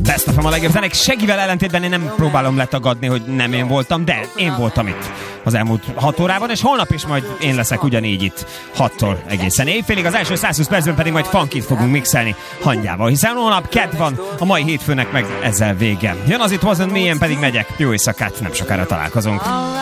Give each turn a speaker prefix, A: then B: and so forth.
A: Best of a legjobb zenek. Segivel ellentétben én nem próbálom letagadni, hogy nem én voltam, de én voltam itt az elmúlt 6 órában, és holnap is majd én leszek ugyanígy itt 6-tól egészen éjfélig. Az első 120 percben pedig majd funkit fogunk mixelni hangyával, hiszen holnap kedd van, a mai hétfőnek meg ezzel vége. Jön az It Wasn't Me, én pedig megyek. Jó éjszakát, nem sokára találkozunk.